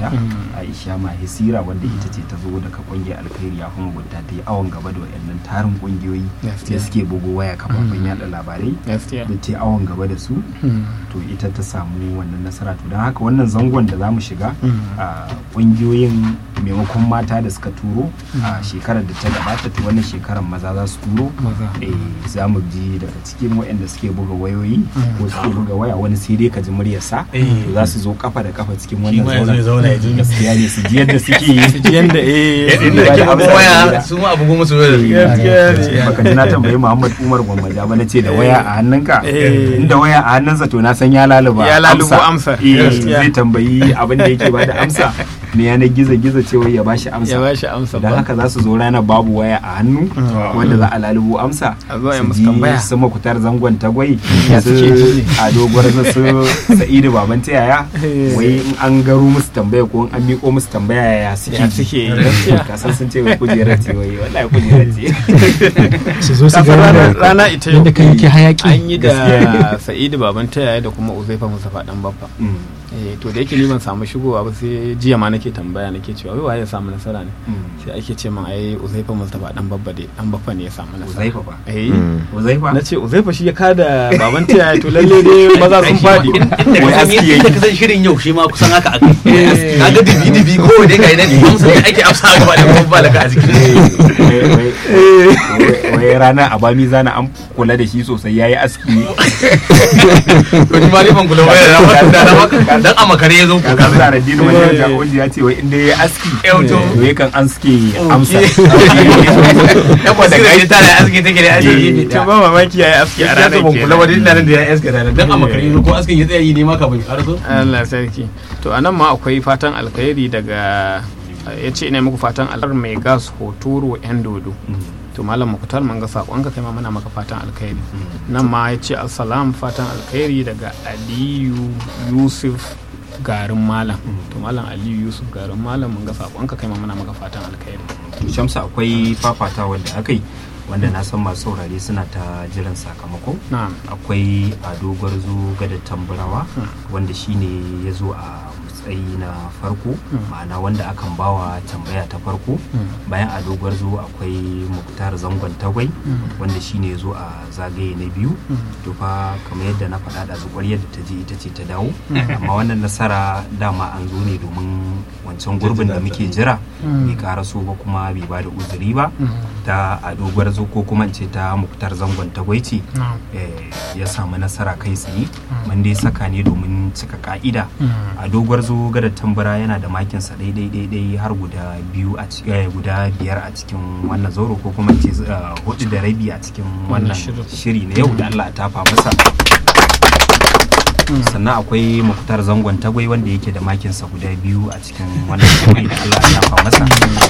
mugunta Aisha Mahisira wanda ita ce ta zo daga kungiyar alkhairi ya fi mugunta ta yi awon gaba da wayannan tarin kungiyoyi da suke bugu waya kafafen yada labarai da ta yi awon gaba da su to ita ta samu wannan nasara to don haka wannan zangon da za mu shiga a kungiyoyin maimakon mata da suka turo a shekarar da ta gabata to wannan shekarar maza za su turo za mu ji daga cikin wayanda suke buga wayoyi ko suke buga waya wani sai dai ka ji muryarsa to za su zo kafa da kafa cikin wannan zauna gaskiya ne su ji yadda suke yi su ji yadda inda ake buga waya su ma abu goma su da gaskiya baka ji na tambayi Muhammad Umar Gwammaja ba nace da waya a hannunka inda waya a hannunsa to na san ya lalubo amsa zai tambayi abin da yake bada amsa ne yanar gizo cewa ya bashi amsa don haka za su zo ranar babu waya a hannu wanda za a lalubo amsa su ji su makutar zangon tagwai su a doguwar su Sa'idu baban ta yaya wai in an garo musu tambaya ko an miƙo musu tambaya ya suke kasan sun ce wai kujerar ce wai wallahi kujerar ce su zo su ga rana ita yadda kai yake hayaki an yi da Sa'idu baban ta yaya da kuma Uzaifa Mustafa dan Baffa to da yake ni ban samu shigowa ba sai jiya ma nake tambaya nake cewa wai waye ya samu nasara ne sai ake ce min ai Uzaifa Mustafa dan Baffa ne ya samu nasara Uzaifa ba Uzaifa nace Uzaifa shi ya kada baban ta yaya to lalle dai maza sun fadi wai aski yake kasan shirin yau shi ma kusan haka aka kaga dibi ko dai ga idan amsa ne ake amsa gaba da kuma balaka a cikin wai rana abami zana an kula da shi sosai yayi aski to ni ma ban kula da dan a makare yazo ko ka zara dinu wanda ya ce wai inda yayi aski to yakan aski amsa yabo da kai ta da aski take da aski to ba mamaki yayi aski a ranar ban kula wadin nan da yayi aski ranar dan a makare yazo ko askin ya tsaya yi ne ma kafin karso Allah sarki to anan ma akwai fatan alkhairi daga yace ina muku fatan alkhairi mai gas hotoro yan dodo to malam Muktar mun ga sakon ka kai ma muna maka fatan alkhairi nan ma yace assalam fatan alkhairi daga Aliyu Yusuf garin malam to malam Aliyu Yusuf garin malam mun ga sakon ka kai ma muna maka fatan alkhairi to Shamsu akwai fafata wanda akai wanda na san masu saurare suna ta jiran sakamako akwai Ado Gwarzo Gada Tamburawa wanda shine ya zo a matsayi na farko ma'ana wanda akan bawa tambaya ta farko bayan Ado Gwarzo akwai Muktar Zangon Tagwai wanda shine ya zo a zagaye na biyu to fa kamar yadda na faɗa da zukwar yadda ta je ita ce ta dawo amma wannan nasara dama an zo ne domin wancan gurbin da muke jira bai karaso ba kuma bai ba da uzuri ba ta Ado Gwarzo ko kuma ce ta Muktar Zangon Tagwai ce ya samu nasara kai tsaye mun dai saka ne domin cika ka'ida Ado Gwarzo Gada Tambura yana da makinsa daidai har guda biyar a cikin wannan zauro ko kuma ce 4.5 a cikin wannan shiri na yau da Allah ta fa masa sannan akwai Muktar Zangon Tagwai wanda yake da makinsa guda 2 a cikin wannan shiri da Allah ta fa masa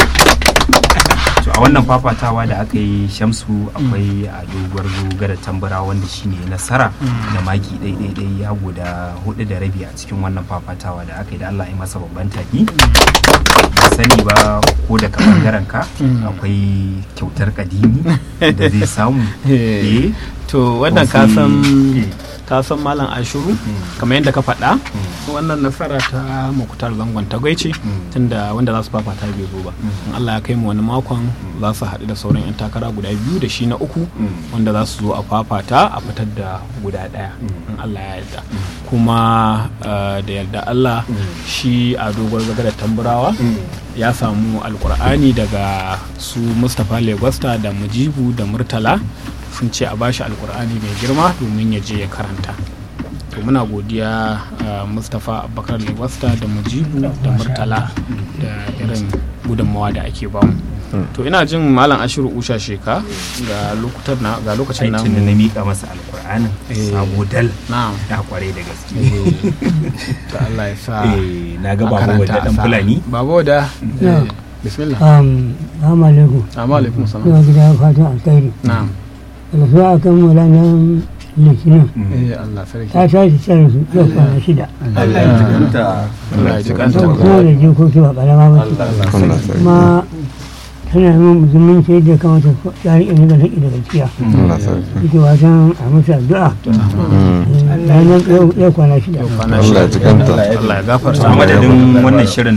to a wannan fafatawa da aka yi Shamsu akwai Ado Gwarzo Gada Tambura wanda shine nasara da maki daidai ya guda 4.5 a cikin wannan fafatawa da aka yi da Allah ya masa babban taki ba sani ba ko daga bangaren ka akwai kyautar kadimi da zai samu to wannan ka san malam Ashuru kamar yadda ka faɗa wannan nasara ta Muktar Zangon Tagwai ce tunda wanda za su fafata bai zo ba in Allah ya kai mu wani makon za su haɗu da sauran 'yan takara guda 2 da shi na 3 wanda za su zo a fafata a fitar da guda 1 in Allah ya yarda kuma da yarda Allah shi Ado Gwarzo Gada Tamburawa ya samu alkur'ani daga su Mustapha Legosta da Mujibu da Murtala sun ce a bashi alkur'ani mai girma domin ya je ya karanta to muna godiya Mustapha Abubakar Legosta da Mujibu da Murtala da irin gudunmawa da ake bamu to ina jin malam Ashiru Usha Sheka ga lokacin nan da na mika masa alkur'anin sabo dal ya kware da gaske to Allah ya sa na ga babu da dan Fulani babu da bismillah assalamu alaikum alaikum salam ina gida fatan alkhairi na'am da su akan mulanan litinin Allah sarki ta tashi tsara su yau kwana 6 Allah ya jikanta Allah ya jikanta kuma da jikoki ba karama ba kuma tana yin zumunci yadda kamata tsari ne da haƙi da gaskiya yake wasan a masa addu'a ranar yau kwana 6 Allah ya jikanta Allah ya gafarta madadin wannan shirin